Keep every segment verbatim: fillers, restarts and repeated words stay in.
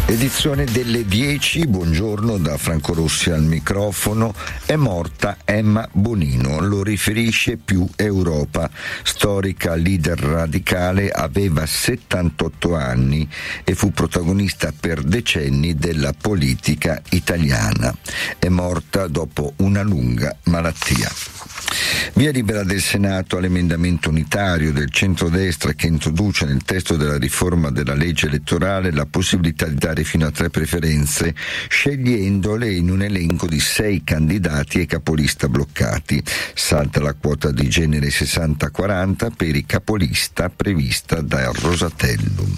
Edizione delle dieci, buongiorno da Franco Rossi al microfono. È morta Emma Bonino, lo riferisce Più Europa. Storica leader radicale, aveva settantotto anni e fu protagonista per decenni della politica italiana. È morta dopo una lunga malattia. Via libera del Senato all'emendamento unitario del centrodestra che introduce nel testo della riforma della legge elettorale la possibilità di dare fino a tre preferenze, scegliendole in un elenco di sei candidati e capolista bloccati. Salta la quota di genere sessanta quaranta per i capolista prevista dal Rosatellum.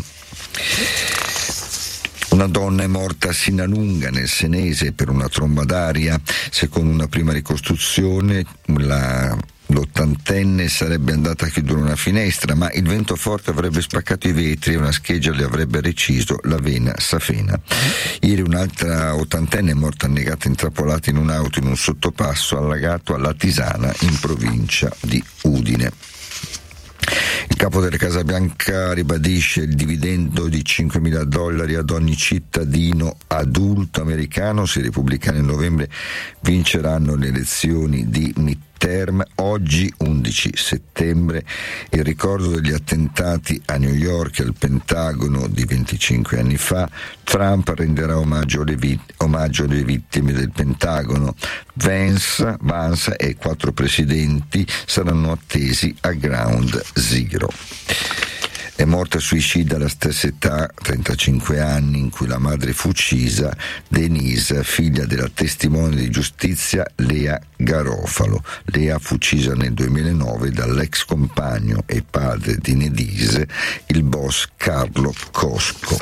Una donna è morta a Sinalunga, nel Senese, per una tromba d'aria. Secondo una prima ricostruzione, la, l'ottantenne sarebbe andata a chiudere una finestra, ma il vento forte avrebbe spaccato i vetri e una scheggia le avrebbe reciso la vena safena. Ieri un'altra ottantenne è morta annegata intrappolata in un'auto in un sottopasso allagato alla Tisana, in provincia di Udine. Il capo della Casa Bianca ribadisce il dividendo di cinquemila dollari ad ogni cittadino adulto americano se i repubblicani a novembre vinceranno le elezioni di midterm. Oggi, undici settembre, il ricordo degli attentati a New York e al Pentagono di venticinque anni fa. Trump renderà omaggio alle, vit- omaggio alle vittime del Pentagono. Vance, Vance e quattro presidenti saranno attesi a Ground Zero. È morta suicida alla stessa età, trentacinque anni, in cui la madre fu uccisa, Denise, figlia della testimone di giustizia Lea Garofalo. Lea fu uccisa nel duemilanove dall'ex compagno e padre di Denise, il boss Carlo Cosco.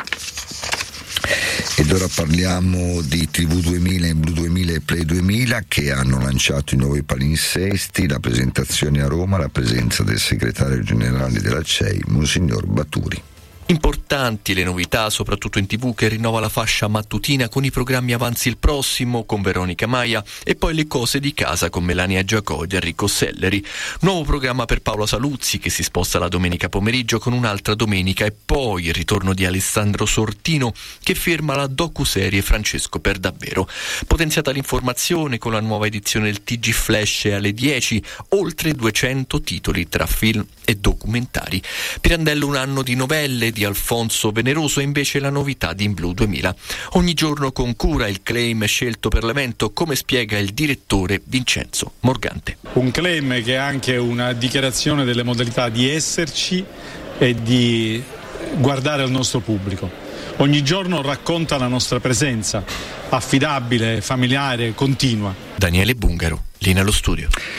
Ed ora parliamo di T V duemila, Blu duemila e Play duemila che hanno lanciato i nuovi palinsesti, la presentazione a Roma, la presenza del segretario generale della C E I, Monsignor Baturi. Importanti le novità, soprattutto in tivù, che rinnova la fascia mattutina con i programmi Avanzi il prossimo con Veronica Maia e poi Le cose di casa con Melania Giacò ed Enrico Selleri. Nuovo programma per Paola Saluzzi che si sposta la domenica pomeriggio con un'altra domenica e poi il ritorno di Alessandro Sortino che firma la docuserie Francesco per davvero. Potenziata l'informazione con la nuova edizione del T G Flash alle dieci, oltre duecento titoli tra film e documentari. Pirandello un anno di novelle di Alfonso Veneroso è invece la novità di In Blu duemila. Ogni giorno con cura il claim scelto per l'evento, come spiega il direttore Vincenzo Morgante. Un claim che è anche una dichiarazione delle modalità di esserci e di guardare al nostro pubblico. Ogni giorno racconta la nostra presenza, affidabile, familiare, continua. Daniele Bungaro, lì nello studio.